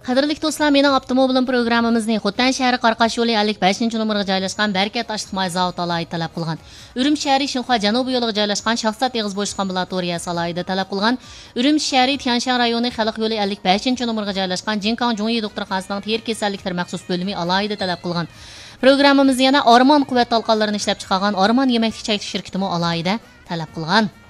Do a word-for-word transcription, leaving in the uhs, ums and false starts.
Qadrli do'stlar, mening avtomobilim programmamizning Xotan shahri Qarqash yo'li ellik beshinchi nomerga joylashgan Barkat Ashliq may zavodi alohida talab qilgan. Urumchi shahri Shinxua janubiy yo'liga joylashgan Shaxsat eg'iz bo'shliq ambulatoriyasi alohida talab qilgan. Urumchi shahri Tianshan rayoni Xalq yo'li ellik beshinchi nomerga joylashgan Jinkang Jungyi doktorxonasining teri kasalliklar maxsus bo'limi alohida talab qilgan. Programmamiz yana Ormon quvvat talqonlarini ishlab chiqargan Ormon yemaklik chekish shirkatimi alohida talab qilgan.